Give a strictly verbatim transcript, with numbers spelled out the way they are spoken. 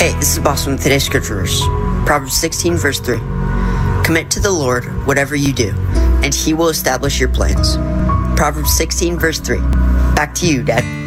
Hey, this is Boston with today's scripture verse. Proverbs sixteen, verse three. Commit to the Lord whatever you do, and He will establish your plans. Proverbs sixteen, verse three. Back to you, Dad.